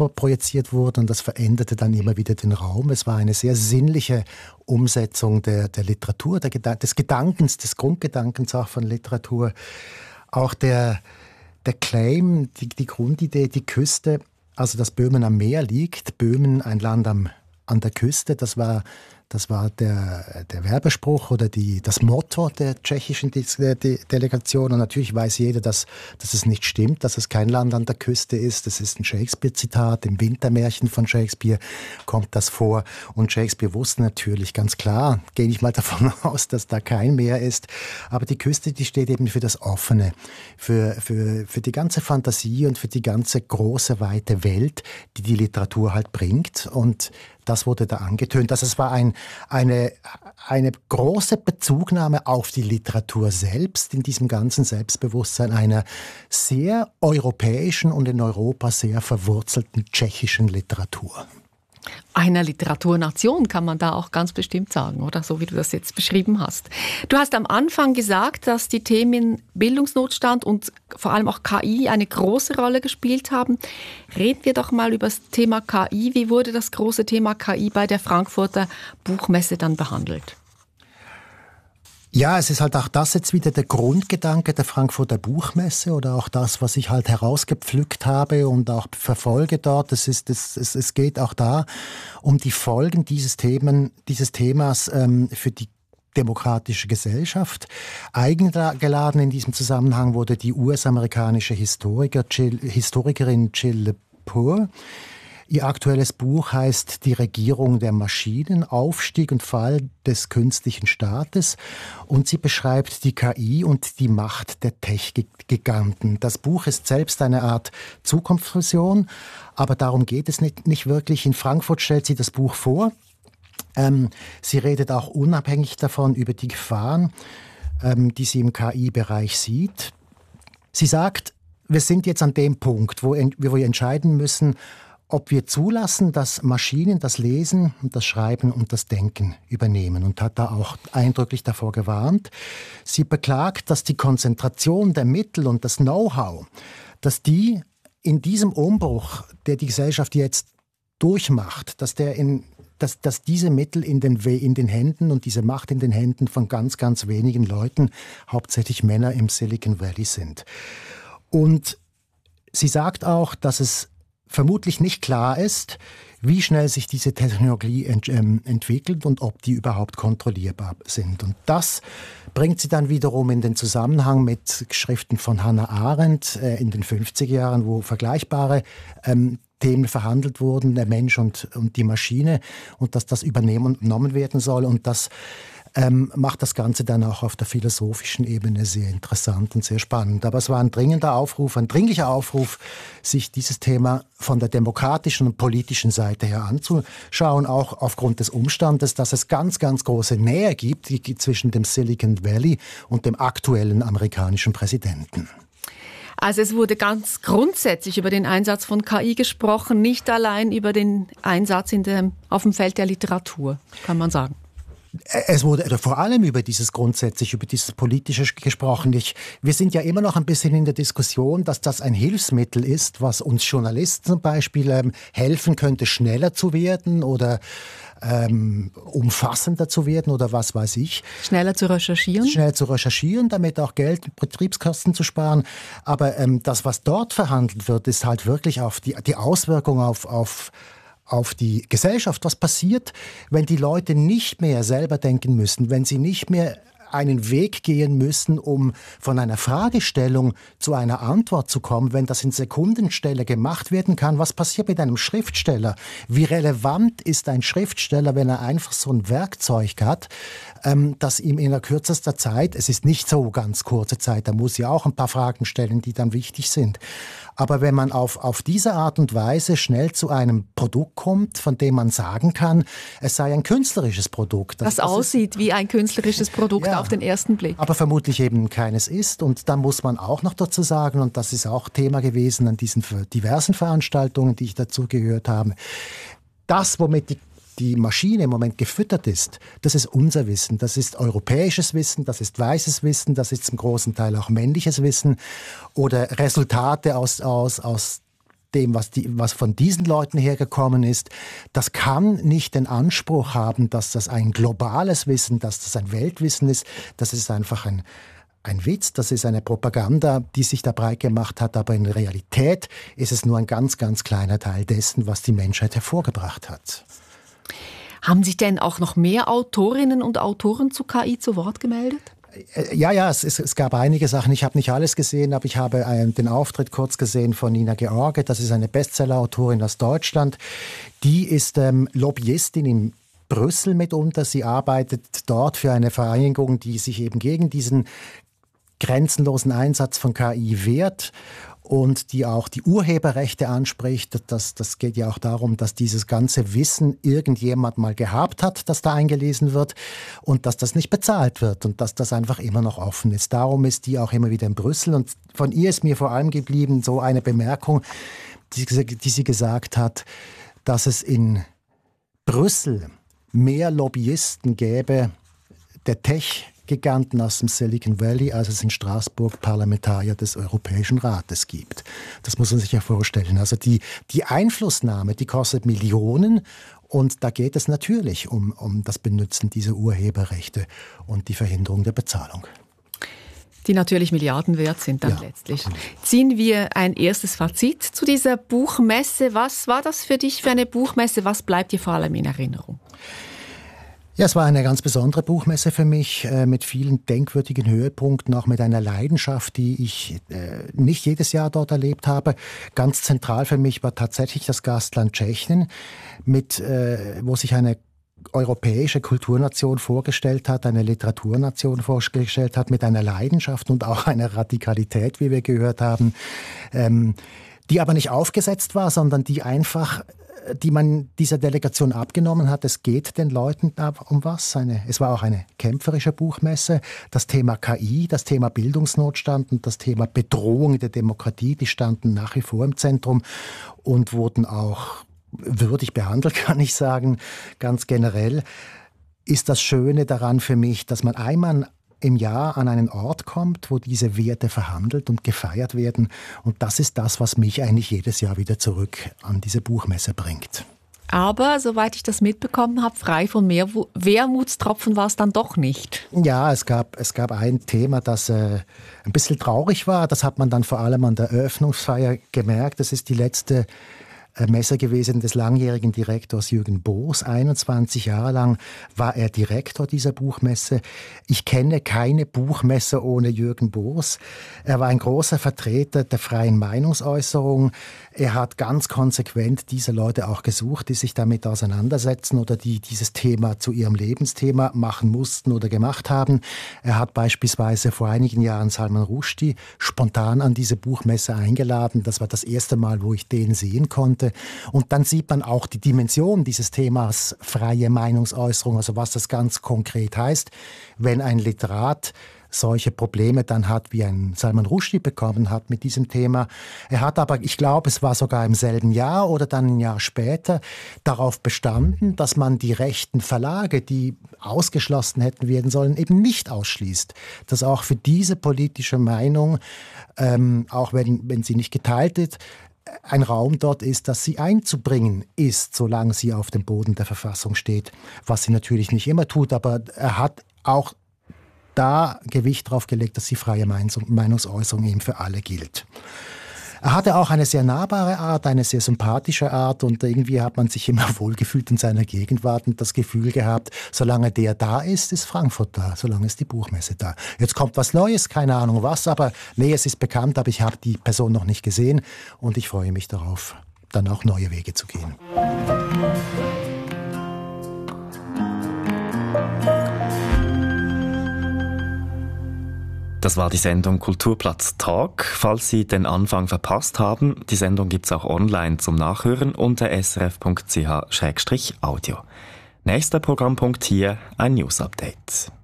projiziert wurde und das veränderte dann immer wieder den Raum. Es war eine sehr sinnliche Umsetzung der Literatur, des Gedankens, des Grundgedankens auch von Literatur. Auch der Claim, die Grundidee, die Küste, also dass Böhmen am Meer liegt, Böhmen ein Land an der Küste, das war der Werbespruch oder das Motto der tschechischen Delegation. Und natürlich weiß jeder, dass es nicht stimmt, dass es kein Land an der Küste ist. Das ist ein Shakespeare-Zitat. Im Wintermärchen von Shakespeare kommt das vor. Und Shakespeare wusste natürlich ganz klar, gehe ich mal davon aus, dass da kein Meer ist. Aber die Küste, die steht eben für das Offene, für die ganze Fantasie und für die ganze große, weite Welt, die Literatur halt bringt. Und das wurde da angetönt. Also es war eine große Bezugnahme auf die Literatur selbst, in diesem ganzen Selbstbewusstsein einer sehr europäischen und in Europa sehr verwurzelten tschechischen Literatur. Einer Literaturnation kann man da auch ganz bestimmt sagen, oder? So wie du das jetzt beschrieben hast. Du hast am Anfang gesagt, dass die Themen Bildungsnotstand und vor allem auch KI eine große Rolle gespielt haben. Reden wir doch mal über das Thema KI. Wie wurde das große Thema KI bei der Frankfurter Buchmesse dann behandelt? Ja, es ist halt auch das jetzt wieder der Grundgedanke der Frankfurter Buchmesse oder auch das, was ich halt herausgepflückt habe und auch verfolge dort. Es geht auch da um die Folgen dieses Themas für die demokratische Gesellschaft. Eingeladen in diesem Zusammenhang wurde die US-amerikanische Historikerin Jill Lepore. Ihr aktuelles Buch heißt Die Regierung der Maschinen, Aufstieg und Fall des künstlichen Staates und sie beschreibt die KI und die Macht der Tech-Giganten. Das Buch ist selbst eine Art Zukunftsvision, aber darum geht es nicht wirklich. In Frankfurt stellt sie das Buch vor. Sie redet auch unabhängig davon über die Gefahren, die sie im KI-Bereich sieht. Sie sagt, wir sind jetzt an dem Punkt, wo wir entscheiden müssen, ob wir zulassen, dass Maschinen das Lesen und das Schreiben und das Denken übernehmen und hat da auch eindrücklich davor gewarnt. Sie beklagt, dass die Konzentration der Mittel und das Know-how, dass die in diesem Umbruch, der die Gesellschaft jetzt durchmacht, dass diese Mittel in den Händen und diese Macht in den Händen von ganz, ganz wenigen Leuten, hauptsächlich Männer im Silicon Valley sind. Und sie sagt auch, dass es vermutlich nicht klar ist, wie schnell sich diese Technologie entwickelt und ob die überhaupt kontrollierbar sind. Und das bringt sie dann wiederum in den Zusammenhang mit Schriften von Hannah Arendt in den 50er Jahren, wo vergleichbare Themen verhandelt wurden, der Mensch und die Maschine, und dass das übernommen werden soll. Und das macht das Ganze dann auch auf der philosophischen Ebene sehr interessant und sehr spannend. Aber es war ein dringlicher Aufruf, sich dieses Thema von der demokratischen und politischen Seite her anzuschauen, auch aufgrund des Umstandes, dass es ganz, ganz große Nähe gibt zwischen dem Silicon Valley und dem aktuellen amerikanischen Präsidenten. Also es wurde ganz grundsätzlich über den Einsatz von KI gesprochen, nicht allein über den Einsatz auf dem Feld der Literatur, kann man sagen. Es wurde vor allem über dieses Politische gesprochen. Wir sind ja immer noch ein bisschen in der Diskussion, dass das ein Hilfsmittel ist, was uns Journalisten zum Beispiel helfen könnte, schneller zu werden oder umfassender zu werden oder was weiß ich. Schneller zu recherchieren, damit auch Geld und Betriebskosten zu sparen. Aber das, was dort verhandelt wird, ist halt wirklich auf die Auswirkung auf die Gesellschaft. Was passiert, wenn die Leute nicht mehr selber denken müssen, wenn sie nicht mehr einen Weg gehen müssen, um von einer Fragestellung zu einer Antwort zu kommen, wenn das in Sekundenstelle gemacht werden kann? Was passiert mit einem Schriftsteller? Wie relevant ist ein Schriftsteller, wenn er einfach so ein Werkzeug hat, das ihm in der kürzester Zeit, es ist nicht so ganz kurze Zeit, da muss ja auch ein paar Fragen stellen, die dann wichtig sind. Aber wenn man auf diese Art und Weise schnell zu einem Produkt kommt, von dem man sagen kann, es sei ein künstlerisches Produkt. Das aussieht wie ein künstlerisches Produkt auf den ersten Blick. Aber vermutlich eben keines ist. Und dann muss man auch noch dazu sagen, und das ist auch Thema gewesen an diesen diversen Veranstaltungen, die ich dazu gehört habe, das, womit die Maschine im Moment gefüttert ist, das ist unser Wissen, das ist europäisches Wissen, das ist weißes Wissen, das ist zum großen Teil auch männliches Wissen oder Resultate aus dem, was von diesen Leuten hergekommen ist, das kann nicht den Anspruch haben, dass das ein globales Wissen, dass das ein Weltwissen ist. Das ist einfach ein Witz, das ist eine Propaganda, die sich da breit gemacht hat, aber in Realität ist es nur ein ganz, ganz kleiner Teil dessen, was die Menschheit hervorgebracht hat. Haben sich denn auch noch mehr Autorinnen und Autoren zu KI zu Wort gemeldet? Ja, es gab einige Sachen. Ich habe nicht alles gesehen, aber ich habe den Auftritt kurz gesehen von Nina George. Das ist eine Bestseller-Autorin aus Deutschland. Die ist Lobbyistin in Brüssel mitunter. Sie arbeitet dort für eine Vereinigung, die sich eben gegen diesen grenzenlosen Einsatz von KI wehrt und die auch die Urheberrechte anspricht. Das geht ja auch darum, dass dieses ganze Wissen irgendjemand mal gehabt hat, das da eingelesen wird und dass das nicht bezahlt wird und dass das einfach immer noch offen ist. Darum ist die auch immer wieder in Brüssel und von ihr ist mir vor allem geblieben so eine Bemerkung, die sie gesagt hat, dass es in Brüssel mehr Lobbyisten gäbe, der Tech-Giganten aus dem Silicon Valley, als es in Straßburg Parlamentarier des Europäischen Rates gibt. Das muss man sich ja vorstellen. Also die Einflussnahme, die kostet Millionen und da geht es natürlich um das Benutzen dieser Urheberrechte und die Verhinderung der Bezahlung. Die natürlich Milliarden wert sind dann letztlich. Ziehen wir ein erstes Fazit zu dieser Buchmesse. Was war das für dich für eine Buchmesse? Was bleibt dir vor allem in Erinnerung? Ja, es war eine ganz besondere Buchmesse für mich, mit vielen denkwürdigen Höhepunkten, auch mit einer Leidenschaft, die ich nicht jedes Jahr dort erlebt habe. Ganz zentral für mich war tatsächlich das Gastland Tschechien, wo sich eine europäische Kulturnation vorgestellt hat, eine Literaturnation vorgestellt hat, mit einer Leidenschaft und auch einer Radikalität, wie wir gehört haben, die aber nicht aufgesetzt war, sondern die man dieser Delegation abgenommen hat. Es geht den Leuten um was. Es war auch eine kämpferische Buchmesse. Das Thema KI, das Thema Bildungsnotstand und das Thema Bedrohung der Demokratie, die standen nach wie vor im Zentrum und wurden auch würdig behandelt, kann ich sagen. Ganz generell ist das Schöne daran für mich, dass man einmal im Jahr an einen Ort kommt, wo diese Werte verhandelt und gefeiert werden. Und das ist das, was mich eigentlich jedes Jahr wieder zurück an diese Buchmesse bringt. Aber, soweit ich das mitbekommen habe, frei von Wermutstropfen war es dann doch nicht. Ja, es gab ein Thema, das ein bisschen traurig war. Das hat man dann vor allem an der Eröffnungsfeier gemerkt. Das ist die letzte Messe gewesen des langjährigen Direktors Jürgen Boos. 21 Jahre lang war er Direktor dieser Buchmesse. Ich kenne keine Buchmesse ohne Jürgen Boos. Er war ein großer Vertreter der freien Meinungsäußerung. Er hat ganz konsequent diese Leute auch gesucht, die sich damit auseinandersetzen oder die dieses Thema zu ihrem Lebensthema machen mussten oder gemacht haben. Er hat beispielsweise vor einigen Jahren Salman Rushdie spontan an diese Buchmesse eingeladen. Das war das erste Mal, wo ich den sehen konnte. Und dann sieht man auch die Dimension dieses Themas freie Meinungsäußerung, also was das ganz konkret heißt, wenn ein Literat solche Probleme dann hat, wie ein Salman Rushdie bekommen hat mit diesem Thema. Er hat aber, ich glaube, es war sogar im selben Jahr oder dann ein Jahr später, darauf bestanden, dass man die rechten Verlage, die ausgeschlossen hätten werden sollen, eben nicht ausschließt. Dass auch für diese politische Meinung, auch wenn sie nicht geteilt ist, ein Raum dort ist, dass sie einzubringen ist, solange sie auf dem Boden der Verfassung steht, was sie natürlich nicht immer tut, aber er hat auch da Gewicht drauf gelegt, dass die freie Meinungsäußerung eben für alle gilt. Er hatte auch eine sehr nahbare Art, eine sehr sympathische Art und irgendwie hat man sich immer wohlgefühlt in seiner Gegenwart und das Gefühl gehabt, solange der da ist, ist Frankfurt da, solange ist die Buchmesse da. Jetzt kommt was Neues, keine Ahnung was, aber nee, es ist bekannt, aber ich habe die Person noch nicht gesehen und ich freue mich darauf, dann auch neue Wege zu gehen. Das war die Sendung Kulturplatz Talk. Falls Sie den Anfang verpasst haben, die Sendung gibt's auch online zum Nachhören unter srf.ch/audio. Nächster Programmpunkt hier, ein News-Update.